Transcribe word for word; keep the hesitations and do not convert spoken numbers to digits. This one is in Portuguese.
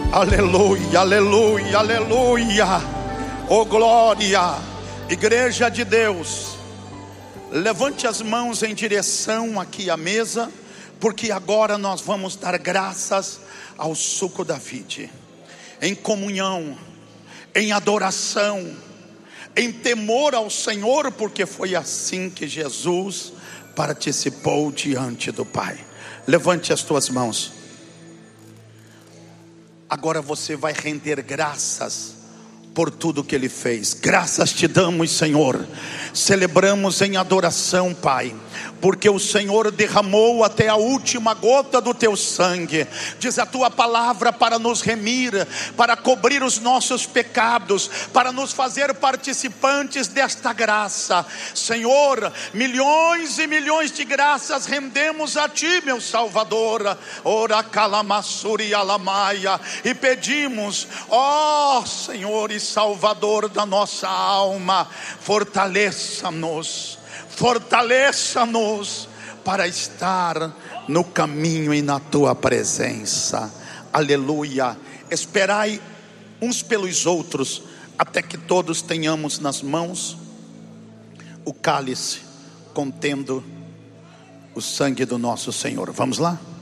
Aleluia, aleluia, aleluia. Oh glória. Igreja de Deus, levante as mãos em direção aqui à mesa, porque agora nós vamos dar graças ao suco da vide, em comunhão, em adoração, em temor ao Senhor, porque foi assim que Jesus participou diante do Pai. Levante as tuas mãos. Agora você vai render graças por tudo que Ele fez. Graças te damos, Senhor. Celebramos em adoração, Pai, porque o Senhor derramou até a última gota do teu sangue. Diz a tua palavra para nos remir, para cobrir os nossos pecados, para nos fazer participantes desta graça. Senhor, milhões e milhões de graças rendemos a ti, meu Salvador. Ora calamassuri alamaia. E pedimos, ó Senhor e Salvador da nossa alma, fortaleça-nos, fortaleça-nos para estar no caminho e na tua presença. Aleluia. Esperai uns pelos outros, até que todos tenhamos nas mãos o cálice contendo o sangue do nosso Senhor. Vamos lá?